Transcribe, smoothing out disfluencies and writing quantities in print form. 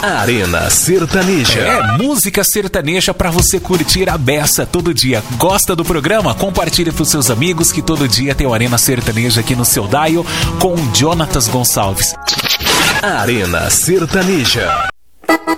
Arena Sertaneja. É música sertaneja pra você curtir a beça todo dia. Gosta do programa? Compartilhe pros seus amigos que todo dia tem o Arena Sertaneja aqui no seu dial com Jonatas Gonçalves. Arena Sertaneja.